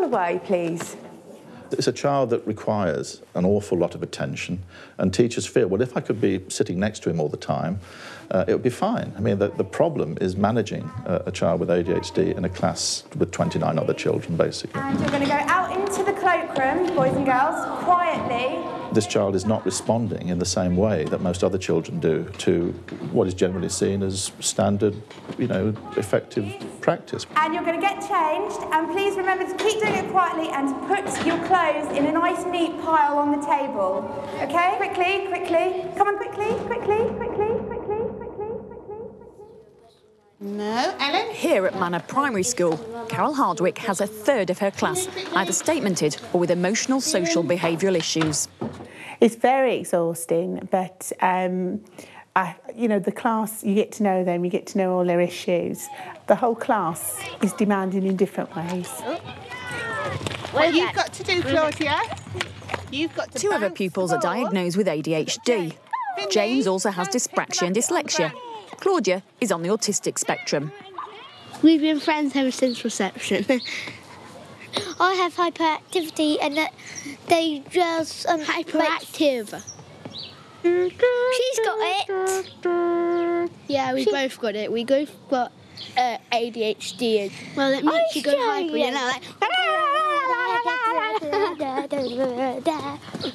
way, please. It's a child that requires an awful lot of attention, and teachers feel, well, if I could be sitting next to him all the time, it would be fine. I mean, the problem is managing a child with ADHD in a class with 29 other children, basically. And you're going to go out into the cloakroom, boys and girls, quietly. This child is not responding in the same way that most other children do to what is generally seen as standard, effective practice. And you're going to get changed, and please remember to keep doing it quietly and to put your clothes in a nice, neat pile on the table. OK? Quickly, quickly. Come on, quickly, quickly, quickly, quickly, quickly, quickly. No, Ellen? Here at Manor Primary School, Carol Hardwick has a third of her class either statemented or with emotional, social, behavioural issues. It's very exhausting, but the class, you get to know them, you get to know all their issues. The whole class is demanding in different ways. Well, you've got to do, Claudia. You've got to. Two of her pupils are diagnosed with ADHD. James also has dyspraxia and dyslexia. Claudia is on the autistic spectrum. We've been friends ever since reception. I have hyperactivity and they just... hyperactive. She's got it. Yeah, we both got it. We both got ADHD. Well, it makes you go hyper, you know, like...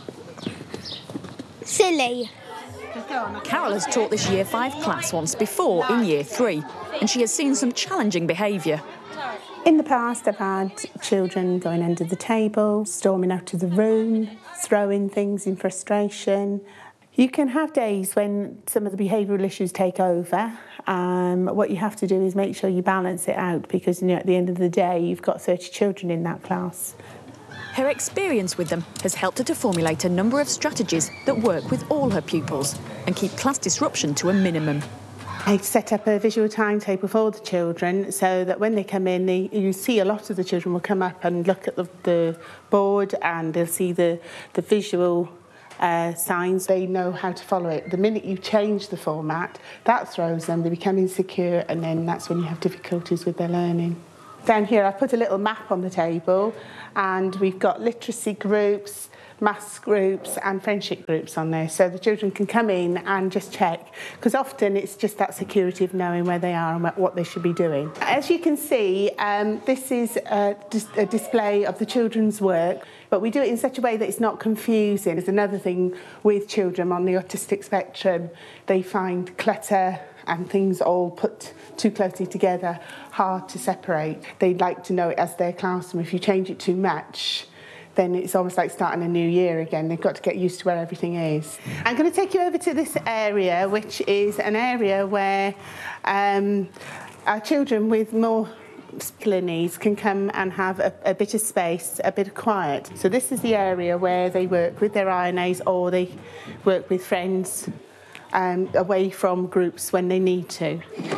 Silly. Carol has taught this Year 5 class once before in Year 3, and she has seen some challenging behaviour. In the past, I've had children going under the table, storming out of the room, throwing things in frustration. You can have days when some of the behavioural issues take over. What you have to do is make sure you balance it out because at the end of the day, you've got 30 children in that class. Her experience with them has helped her to formulate a number of strategies that work with all her pupils and keep class disruption to a minimum. I set up a visual timetable for all the children so that when they come in, you see a lot of the children will come up and look at the board and they'll see the visual signs. They know how to follow it. The minute you change the format, that throws them, they become insecure, and then that's when you have difficulties with their learning. Down here, I've put a little map on the table, and we've got literacy groups, maths groups and friendship groups on there, so the children can come in and just check, because often it's just that security of knowing where they are and what they should be doing. As you can see, this is a display of the children's work, but we do it in such a way that it's not confusing. There's another thing with children on the autistic spectrum. They find clutter and things all put too closely together hard to separate. They'd like to know it as their classroom. If you change it too much, then it's almost like starting a new year again. They've got to get used to where everything is. I'm going to take you over to this area, which is an area where our children with more particular needs can come and have a bit of space, a bit of quiet. So this is the area where they work with their INAs or they work with friends away from groups when they need to.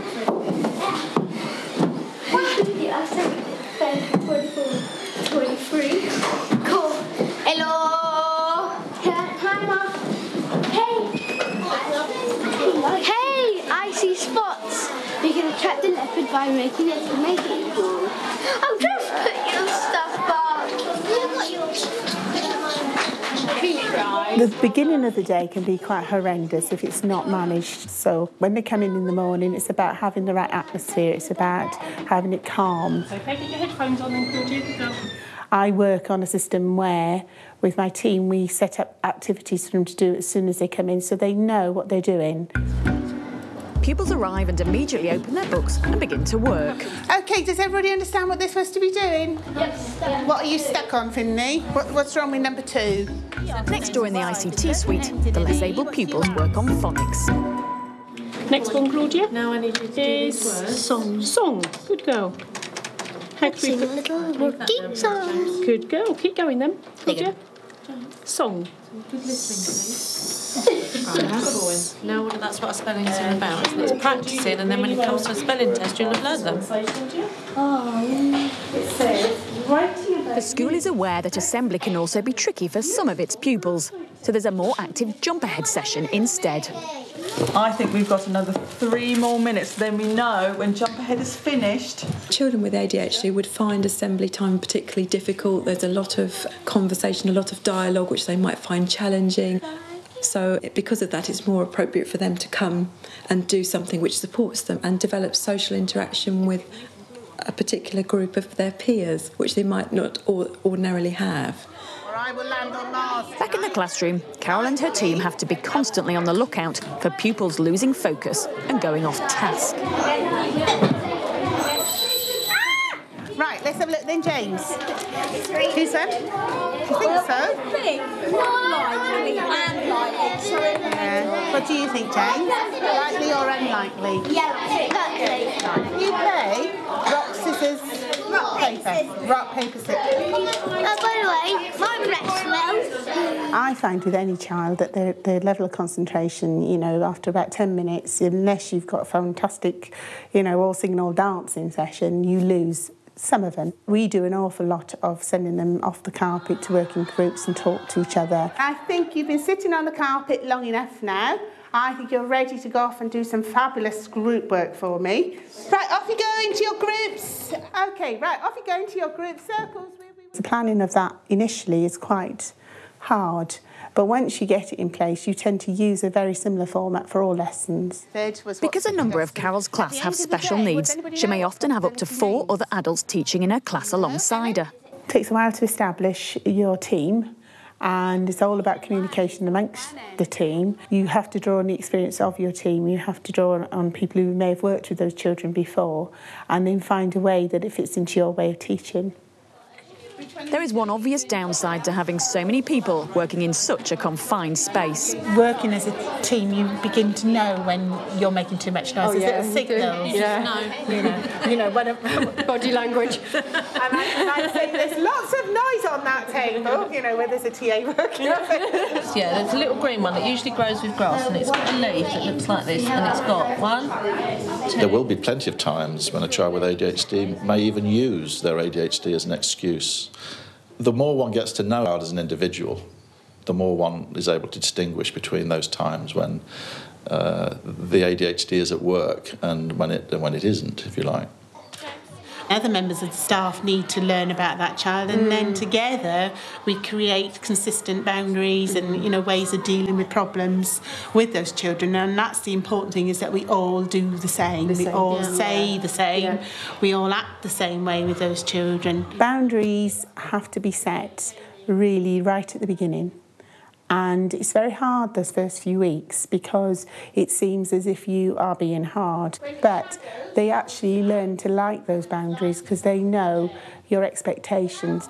Trap the leopard by making it cool. Oh, just put your stuff back. The beginning of the day can be quite horrendous if it's not managed. So when they come in the morning, it's about having the right atmosphere. It's about having it calm. Okay, get your headphones on then, Claudia. Go. I work on a system where, with my team, we set up activities for them to do as soon as they come in, so they know what they're doing. Pupils arrive and immediately open their books and begin to work. OK, does everybody understand what they're supposed to be doing? Yes. What are you stuck on, Finley? What's wrong with number 2? Next door in the ICT suite, the less able pupils work on phonics. Next one, Claudia. Now I need you to do these words. Song. Song. Good girl. How can Sing a little working song. Good girl. Keep going then, Claudia. Song. Good listening, please. No, that's what a spelling's all about, isn't it? It's practising, and then when it comes to a spelling test, you'll have learned them. The school is aware that assembly can also be tricky for some of its pupils, so there's a more active jump-ahead session instead. I think we've got another 3 more minutes, then we know when Jump Ahead is finished. Children with ADHD would find assembly time particularly difficult. There's a lot of conversation, a lot of dialogue, which they might find challenging. So because of that, it's more appropriate for them to come and do something which supports them and develop social interaction with a particular group of their peers, which they might not ordinarily have. Back in the classroom, Carol and her team have to be constantly on the lookout for pupils losing focus and going off task. Right, let's have a look then, James. Who's that? Do you think so? What do you think, James? Likely or unlikely? Yeah, You play rock, scissors, paper. Rock, paper, scissors. by the way, my breath smells. I find with any child that their level of concentration, you know, after about 10 minutes, unless you've got a fantastic, you know, all singing, all dancing session, you lose some of them. We do an awful lot of sending them off the carpet to work in groups and talk to each other. I think you've been sitting on the carpet long enough now. I think you're ready to go off and do some fabulous group work for me. Right, off you go into your groups. OK, right, off you go into your group circles. The planning of that initially is quite hard, but once you get it in place, you tend to use a very similar format for all lessons. Because a number of Carol's class have special needs, she may often have up to 4 other adults teaching in her class alongside her. It takes a while to establish your team, and it's all about communication amongst the team. You have to draw on the experience of your team, you have to draw on people who may have worked with those children before, and then find a way that it fits into your way of teaching. There is one obvious downside to having so many people working in such a confined space. Working as a team, you begin to know when you're making too much noise. There's little signals. You know, body language. And I think there's lots of noise on that table, you know, where there's a TA working on it. Yeah, there's a little green one that usually grows with grass, and it's got a leaf that looks like this, and it's got 1, 2... There will be plenty of times when a child with ADHD may even use their ADHD as an excuse. The more one gets to know a child as an individual, the more one is able to distinguish between those times when the ADHD is at work and when it isn't, if you like. Other members of the staff need to learn about that child, and then together we create consistent boundaries and, you know, ways of dealing with problems with those children. And that's the important thing, is that we all do the same. We all say the same. Yeah. We all act the same way with those children. Boundaries have to be set really right at the beginning. And it's very hard those first few weeks because it seems as if you are being hard. But they actually learn to like those boundaries because they know your expectations.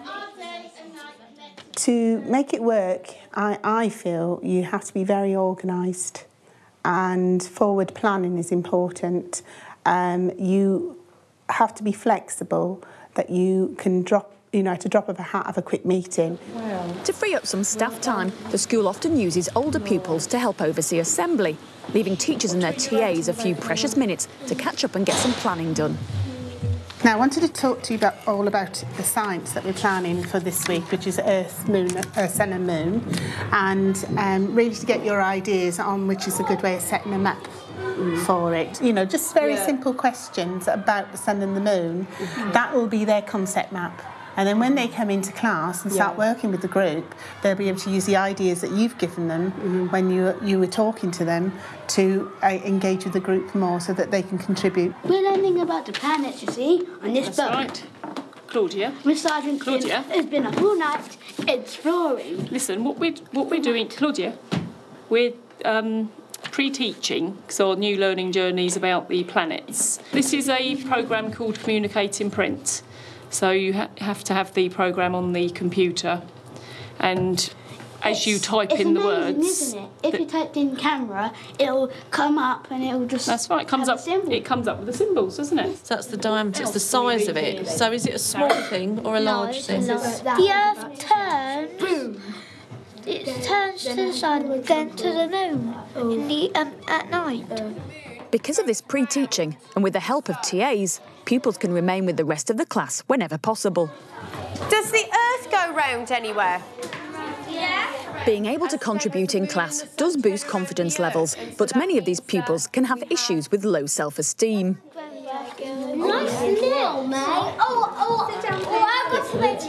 To make it work, I feel you have to be very organised, and forward planning is important. You have to be flexible, that you can drop, you know, at a drop of a hat, have a quick meeting. Wow. To free up some staff time, the school often uses older pupils to help oversee assembly, leaving teachers and their TAs a few precious minutes to catch up and get some planning done. Now, I wanted to talk to you all about the science that we're planning for this week, which is Earth, Sun and Moon, and really to get your ideas on which is a good way of setting them up for it. You know, just very simple questions about the sun and the moon. That will be their concept map. And then when they come into class and start working with the group, they'll be able to use the ideas that you've given them when you were talking to them to engage with the group more so that they can contribute. We're learning about the planets, you see, on this book. Right. Claudia. Miss Sergeant Claudia has been up all night exploring. Listen, what we're doing, Claudia, we're pre-teaching, so new learning journeys about the planets. This is a programme called Communicate in Print. So you have to have the programme on the computer, and as you type in the words... isn't it? If you typed in camera, it'll come up and it'll just... That's right, it comes up with the symbols, doesn't it? So that's the diameter, it's the size of it. So is it a small thing or a large thing? The Earth turns... It turns to the sun, then to the moon at night. Because of this pre-teaching, and with the help of TAs, pupils can remain with the rest of the class whenever possible. Does the Earth go round anywhere? Yeah. Being able to contribute in class does boost confidence levels, but many of these pupils can have issues with low self-esteem. Nice little, mate. I've got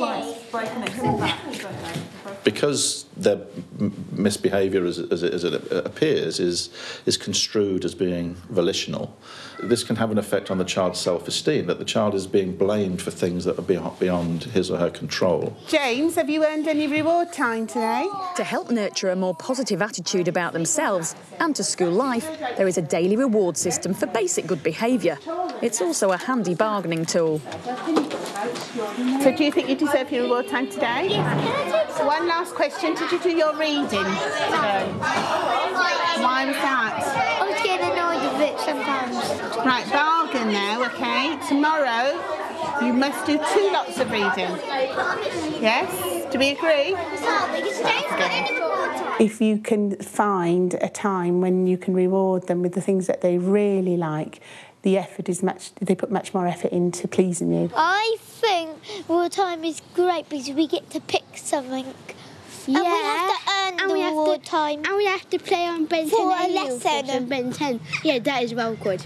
to Because their misbehaviour, as it appears, is construed as being volitional, this can have an effect on the child's self-esteem, that the child is being blamed for things that are beyond his or her control. James, have you earned any reward time today? To help nurture a more positive attitude about themselves and to school life, there is a daily reward system for basic good behaviour. It's also a handy bargaining tool. So do you think you deserve your reward time today? Yes. One last question. Did you do your reading? No. Why was that? I was getting annoyed with it sometimes. Right, bargain now, OK? Tomorrow you must do 2 lots of reading. Yes? Do we agree? If you can find a time when you can reward them with the things that they really like, the effort is they put much more effort into pleasing you. I think reward time is great because we get to pick something. Yeah. And we have to earn the reward time. And we have to play on Ben 10 for a lesson. Ben 10. Yeah, that is well good.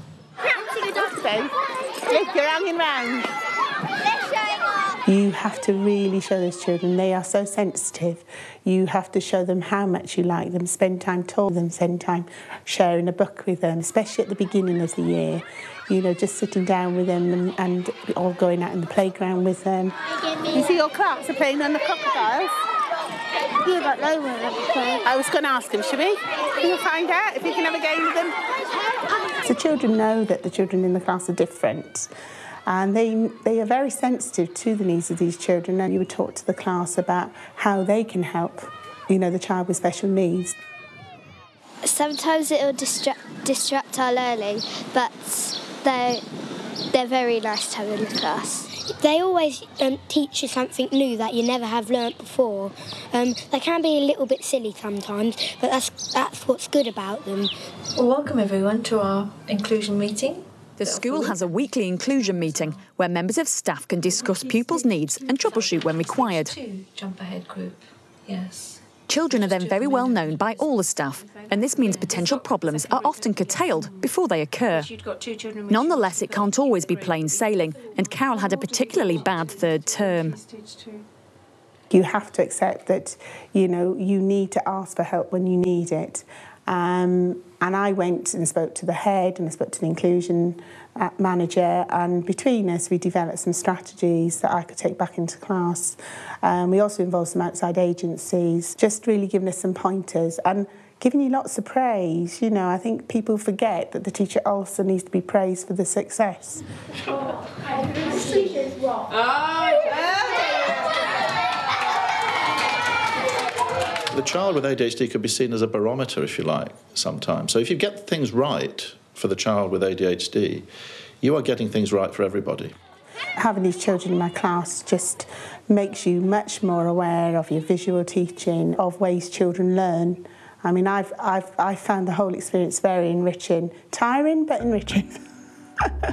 Look, you're hanging round. You have to really show those children, they are so sensitive. You have to show them how much you like them, spend time talking to them, spend time sharing a book with them, especially at the beginning of the year. You know, just sitting down with them and all going out in the playground with them. You see your class are playing on the crocodiles? Yeah, but no one I was going to ask them, should we? We'll find out if you can have a game with them. So children know that the children in the class are different. And they are very sensitive to the needs of these children, and you would talk to the class about how they can help, you know, the child with special needs. Sometimes it will distract our learning, but they're very nice to have in the class. They always teach you something new that you never have learnt before. They can be a little bit silly sometimes, but that's what's good about them. Well, welcome everyone to our inclusion meeting. The school has a weekly inclusion meeting where members of staff can discuss pupils' needs and troubleshoot when required. Jump ahead group, yes. Children are then very well known by all the staff, and this means potential problems are often curtailed before they occur. Nonetheless, it can't always be plain sailing, and Carol had a particularly bad third term. You have to accept that, you know, you need to ask for help when you need it. And I went and spoke to the head and I spoke to the inclusion manager, and between us we developed some strategies that I could take back into class. We also involved some outside agencies, just really giving us some pointers and giving you lots of praise. You know, I think people forget that the teacher also needs to be praised for the success. The child with ADHD could be seen as a barometer, if you like, sometimes. So if you get things right for the child with ADHD, you are getting things right for everybody. Having these children in my class just makes you much more aware of your visual teaching, of ways children learn. I mean, I've found the whole experience very enriching. Tiring, but enriching.